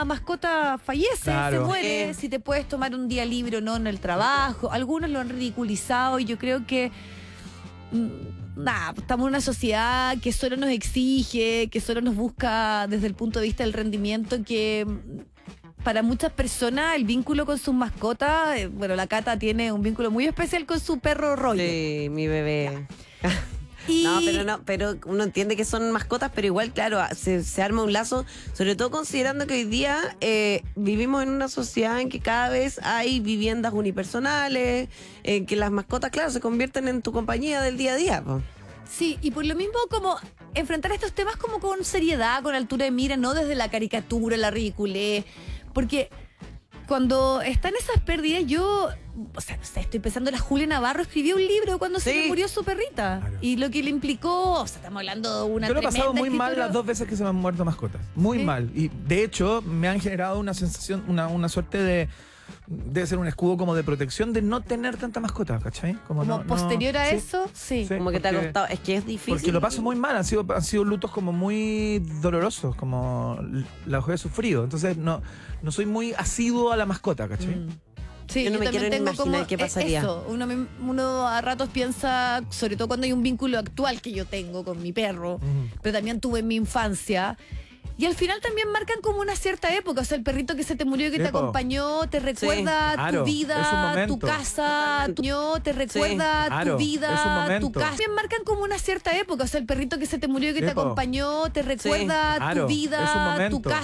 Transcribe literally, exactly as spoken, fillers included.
una mascota fallece, Claro. se muere, Eh. si te puedes tomar un día libre o no en el trabajo. Algunos lo han ridiculizado y yo creo que mm, nada, estamos en una sociedad que solo nos exige, que solo nos busca desde el punto de vista del rendimiento, que mm, para muchas personas el vínculo con sus mascotas, eh, bueno, la Cata tiene un vínculo muy especial con su perro Roger. Sí, mi bebé. Y No, pero no, pero uno entiende que son mascotas, pero igual, claro, se, se arma un lazo, sobre todo considerando que hoy día eh, vivimos en una sociedad en que cada vez hay viviendas unipersonales, en que las mascotas, claro, se convierten en tu compañía del día a día. Po. Sí, y por lo mismo como enfrentar estos temas como con seriedad, con altura de mira, no desde la caricatura, la ridiculez, porque cuando están esas pérdidas, yo, o sea, no sé, estoy pensando en la Julia Navarro, escribió un libro cuando se Sí. le murió su perrita. Claro. Y lo que le implicó, o sea, estamos hablando de una Yo lo he tremenda pasado muy mal escritora. las dos veces que se me han muerto mascotas. Muy ¿Sí? mal. Y de hecho, me han generado una sensación, una, una suerte de. Debe ser un escudo como de protección de no tener tanta mascota, ¿cachai? Como no- no- posterior a sí. eso, sí. Sí. Como que te ha porque- costado, es que es difícil. Porque lo paso muy mal, han sido, han sido lutos como muy dolorosos, como la he sufrido. Entonces no, no soy muy asiduo a la mascota, ¿cachai? Mm. Sí, Yo no me también quiero ni tengo imaginar como qué pasaría. Eso, uno, me- uno a ratos piensa, sobre todo cuando hay un vínculo actual que yo tengo con mi perro, Ujú. pero también tuve en mi infancia. Y al final también marcan como una cierta época. O sea, el perrito que se te murió y que Sí, te po. acompañó, te recuerda Claro, tu es un vida, momento. tu casa, tu niño, te recuerda claro, tu vida, es un momento. tu casa. También marcan como una cierta época. O sea, el perrito que se te murió y que Sí, te po. acompañó, te recuerda Claro, tu es un vida, tu momento. casa.